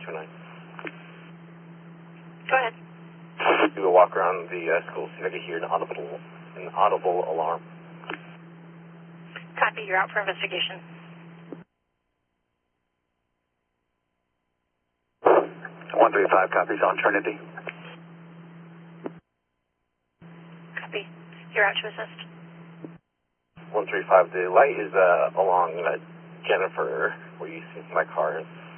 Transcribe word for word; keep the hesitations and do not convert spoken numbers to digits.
two nine. Go ahead. Do a walk around the uh, school, see if I can hear an audible, an audible alarm. Copy, you're out for investigation. one three five copies on Trinity. Copy, you're out to assist. one three five, the light is uh, along uh, Jennifer, where you see my car is.